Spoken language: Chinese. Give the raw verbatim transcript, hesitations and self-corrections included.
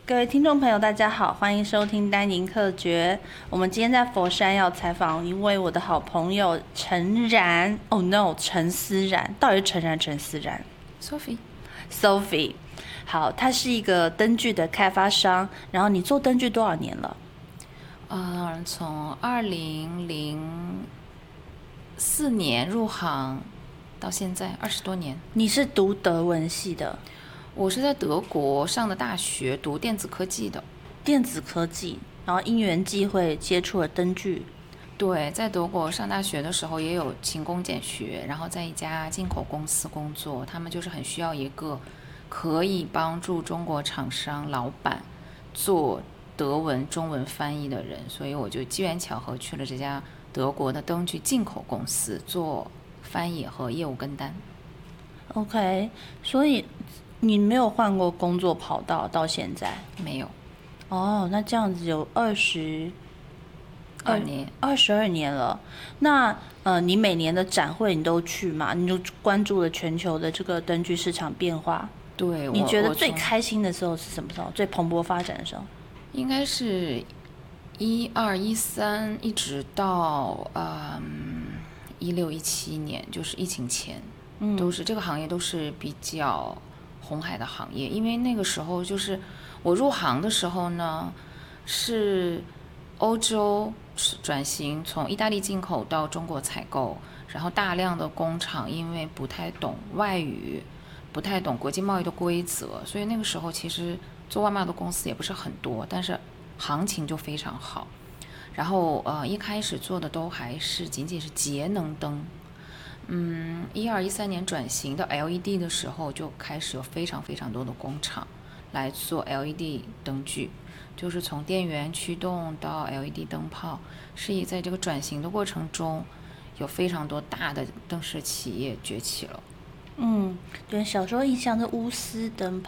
各位听众朋友大家好，欢迎收听丹宁客诀。我们今天在佛山要采访一位我的好朋友陈然。Oh no， 陈思然，到底是陈然陈思然 Sophie Sophie。 好，他是一个灯具的开发商。然后你做灯具多少年了？ 呃，从二零零四年入行到现在二十多年。 你是读德文系的？ 我是在德国上的大学，读电子科技的。 电子科技，然后因缘际会接触了灯具。 对，在德国上大学的时候也有勤工俭学，然后在一家进口公司工作，他们就是很需要一个可以帮助中国厂商老板做德文中文翻译的人，所以我就机缘巧合去了这家德国的灯具进口公司做翻译和业务跟单。 OK， 所以你没有换过工作跑道到现在？ 没有。 哦，那这样子有二十二年， 二十二年了。那呃，你每年的展会你都去吗？你就关注了全球的这个灯具市场变化。 对， 你觉得最开心的时候是什么时候？最蓬勃发展的时候？ 应该是一二一三，一直到嗯一六一七年，就是疫情前，嗯，都是这个行业都是比较红海的行业。因为那个时候就是我入行的时候呢，是欧洲转型从意大利进口到中国采购，然后大量的工厂因为不太懂外语，不太懂国际贸易的规则，所以那个时候其实做外贸的公司也不是很多，但是行情就非常好。然后呃，一开始做的都还是仅仅是节能灯。嗯，一二一三年转型到 L E D 的时候，就开始有非常非常多的工厂来做 L E D 灯具，就是从电源驱动到 L E D 灯泡，是以在这个转型的过程中，有非常多大的灯饰企业崛起了。 嗯，对，小时候印象是钨丝灯